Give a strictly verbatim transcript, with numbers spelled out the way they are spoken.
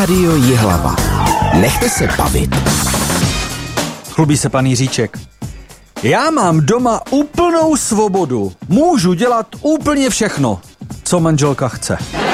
Rádio Jihlava. Nechte se bavit. Chlubí se pan Jiříček. Já mám doma úplnou svobodu. Můžu dělat úplně všechno, co manželka chce.